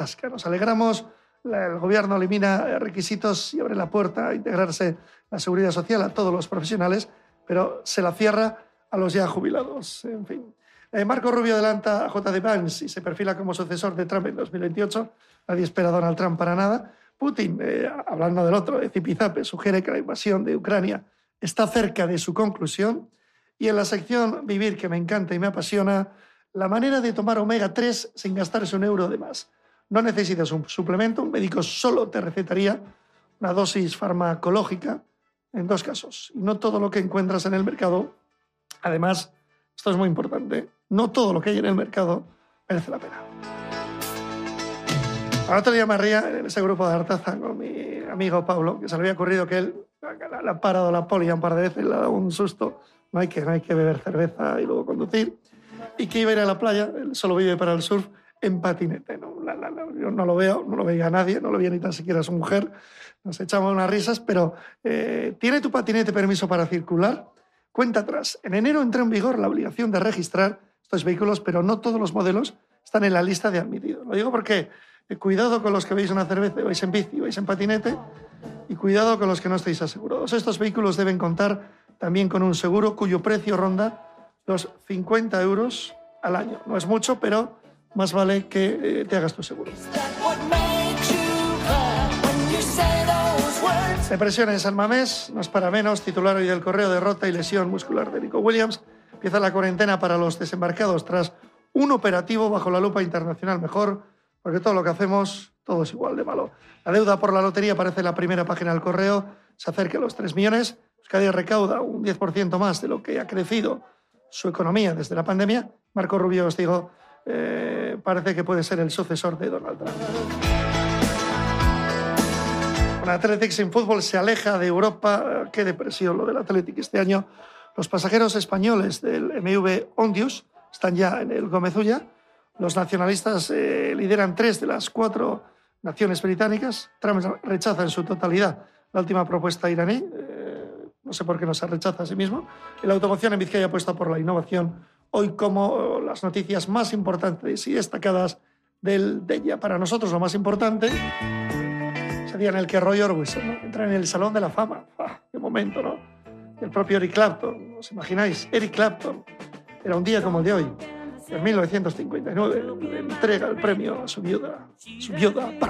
rasca. Nos alegramos, el gobierno elimina requisitos y abre la puerta a integrarse la seguridad social a todos los profesionales, pero se la cierra a los ya jubilados. En fin. Marco Rubio adelanta a J.D. Vance y se perfila como sucesor de Trump en 2028. Nadie espera a Donald Trump para nada. Putin, hablando del otro, de Zipizape, sugiere que la invasión de Ucrania está cerca de su conclusión. Y en la sección Vivir, que me encanta y me apasiona, la manera de tomar omega 3 sin gastarse un euro de más. No necesitas un suplemento, un médico solo te recetaría una dosis farmacológica en 2 casos. Y no todo lo que encuentras en el mercado, además, esto es muy importante, no todo lo que hay en el mercado merece la pena. Al otro día me ría en ese grupo de Artaza con mi amigo Pablo, que se le había ocurrido que él le ha parado la poli un par de veces, le ha dado un susto. No hay que beber cerveza y luego conducir. Y que iba a ir a la playa, él solo vive para el surf, en patinete. No, yo no lo veo, no lo veía nadie, no lo veía ni tan siquiera su mujer. Nos echamos unas risas, pero ¿tiene tu patinete permiso para circular? Cuenta atrás. En enero entró en vigor la obligación de registrar estos vehículos, pero no todos los modelos están en la lista de admitidos. Lo digo porque cuidado con los que veis una cerveza y vais en bici, vais en patinete, y cuidado con los que no estáis asegurados. Estos vehículos deben contar también con un seguro cuyo precio ronda los 50 euros al año. No es mucho, pero más vale que te hagas tu seguro. Depresión en San Mamés, no es para menos. Titular hoy del Correo: derrota y lesión muscular de Nico Williams. Empieza la cuarentena para los desembarcados tras un operativo bajo la lupa internacional. Mejor, porque todo lo que hacemos, todo es igual de malo. La deuda por la lotería aparece en la primera página del Correo. Se acerca a los 3 millones. Euskadi recauda un 10% más de lo que ha crecido su economía desde la pandemia. Marco Rubio, os digo, parece que puede ser el sucesor de Donald Trump. Con Athletics en fútbol se aleja de Europa. Qué depresión lo del Athletic este año. Los pasajeros españoles del MV Ondius están ya en el Gómez Ulla. Los nacionalistas lideran 3 de las 4 naciones británicas. Trump rechaza en su totalidad la última propuesta iraní. No sé por qué no se rechaza a sí mismo. La automoción en Vizcaya apuesta por la innovación. Hoy como las noticias más importantes y destacadas del día. Para nosotros lo más importante ese día en el que Roy Orbison, ¿no?, entra en el Salón de la Fama. ¡Qué momento!, ¿no? El propio Eric Clapton, ¿os imagináis? Eric Clapton era un día como el de hoy. En 1959 le entrega el premio a su viuda